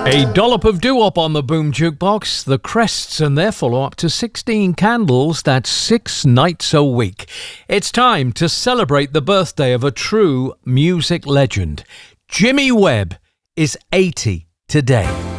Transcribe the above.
A dollop of doo-wop on the Boom Jukebox, the Crests and their follow-up to 16 Candles, that's 6 nights a week. It's time to celebrate the birthday of a true music legend. Jimmy Webb is 80 today.